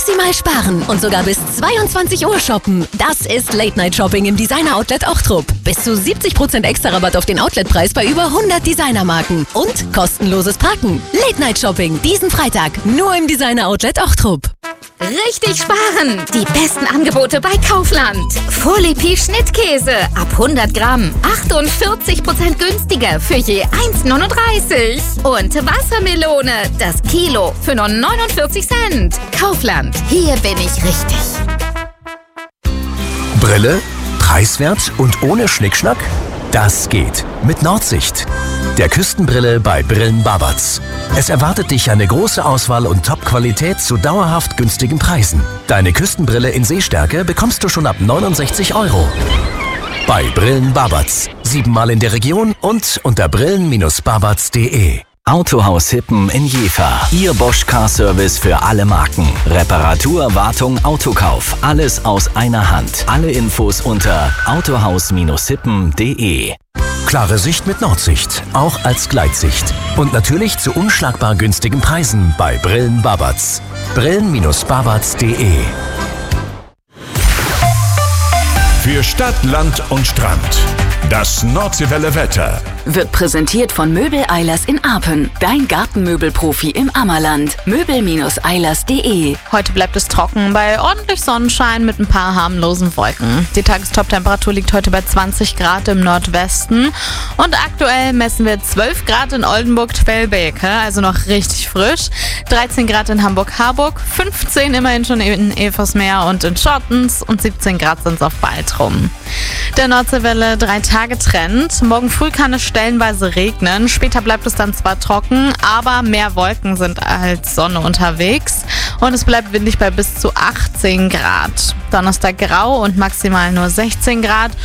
maximal sparen und sogar bis 22 Uhr shoppen. Das ist Late-Night-Shopping im Designer-Outlet Ochtrup. Bis zu 70% extra Rabatt auf den Outletpreis bei über 100 Designermarken. Und kostenloses Parken. Late-Night-Shopping diesen Freitag nur im Designer-Outlet Ochtrup. Richtig sparen! Die besten Angebote bei Kaufland. Fourlipi Schnittkäse ab 100 Gramm. 48% günstiger für je 1,39. Und Wassermelone, das Kilo für nur 49 Cent. Kaufland, hier bin ich richtig. Brille? Preiswert und ohne Schnickschnack? Das geht mit Nordsicht. Der Küstenbrille bei Brillen Babatz. Es erwartet dich eine große Auswahl und Top-Qualität zu dauerhaft günstigen Preisen. Deine Küstenbrille in Sehstärke bekommst du schon ab 69 €. Bei Brillen Babatz. 7-mal in der Region und unter brillen-babatz.de. Autohaus Hippen in Jever. Ihr Bosch Car Service für alle Marken. Reparatur, Wartung, Autokauf. Alles aus einer Hand. Alle Infos unter autohaus-hippen.de. Klare Sicht mit Nordsicht, auch als Gleitsicht. Und natürlich zu unschlagbar günstigen Preisen bei Brillen Babatz. Brillen-babatz.de. Für Stadt, Land und Strand. Das Nordseewelle Wetter wird präsentiert von Möbel Eilers in Apen. Dein Gartenmöbelprofi im Ammerland. Möbel-Eilers.de. Heute bleibt es trocken bei ordentlich Sonnenschein mit ein paar harmlosen Wolken. Die Tagestoptemperatur liegt heute bei 20 Grad im Nordwesten. Und aktuell messen wir 12 Grad in Oldenburg-Twelbeke, also noch richtig frisch. 13 Grad in Hamburg-Harburg, 15 immerhin schon in Eversmeer und in Schottens und 17 Grad sind es auf Baltrum. Der Nordseewelle 3-Tage-Trend. Morgen früh kann es stellenweise regnen. Später bleibt es dann zwar trocken, aber mehr Wolken sind als Sonne unterwegs. Und es bleibt windig bei bis zu 18 Grad. Donnerstag grau und maximal nur 16 Grad.